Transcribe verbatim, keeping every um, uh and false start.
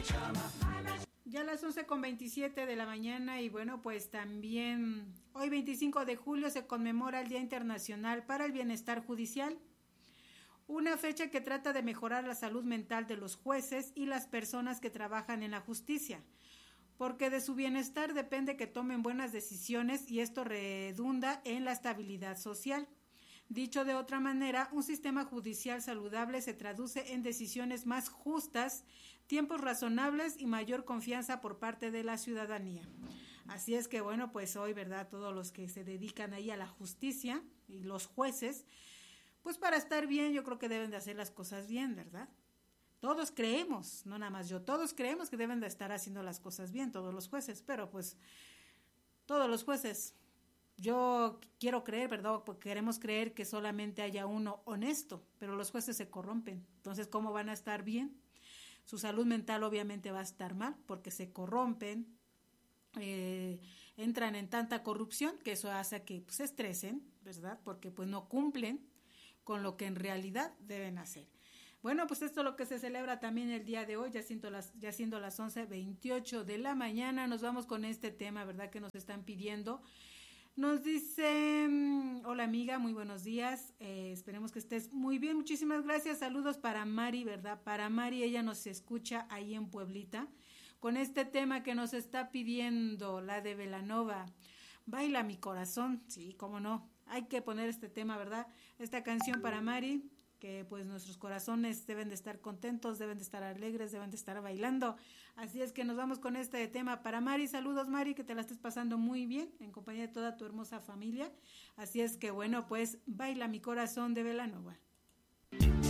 Ya a las once con veintisiete de la mañana y bueno, pues también hoy veinticinco de julio se conmemora el Día Internacional para el Bienestar Judicial, una fecha que trata de mejorar la salud mental de los jueces y las personas que trabajan en la justicia, porque de su bienestar depende que tomen buenas decisiones y esto redunda en la estabilidad social. Dicho de otra manera, un sistema judicial saludable se traduce en decisiones más justas, tiempos razonables y mayor confianza por parte de la ciudadanía. Así es que bueno, pues hoy, ¿verdad? Todos los que se dedican ahí a la justicia y los jueces, pues para estar bien yo creo que deben de hacer las cosas bien, ¿verdad? Todos creemos, no nada más yo, todos creemos que deben de estar haciendo las cosas bien, todos los jueces, pero pues todos los jueces, yo quiero creer, ¿verdad? Porque queremos creer que solamente haya uno honesto, pero los jueces se corrompen, entonces ¿cómo van a estar bien? Su salud mental obviamente va a estar mal porque se corrompen, eh, entran en tanta corrupción que eso hace que pues, se estresen, ¿verdad? Porque pues no cumplen con lo que en realidad deben hacer. Bueno, pues esto es lo que se celebra también el día de hoy, ya siendo las, ya siendo las once veintiocho de la mañana, nos vamos con este tema, ¿verdad? Que nos están pidiendo. Nos dice, hola amiga, muy buenos días, eh, esperemos que estés muy bien, muchísimas gracias, saludos para Mari, ¿verdad? Para Mari, ella nos escucha ahí en Pueblita, con este tema que nos está pidiendo, la de Belanova, Baila mi corazón, sí, cómo no, hay que poner este tema, ¿verdad? Esta canción para Mari, que pues nuestros corazones deben de estar contentos, deben de estar alegres, deben de estar bailando. Así es que nos vamos con este tema para Mari. Saludos Mari, que te la estés pasando muy bien en compañía de toda tu hermosa familia. Así es que bueno, pues Baila mi corazón de Belanova.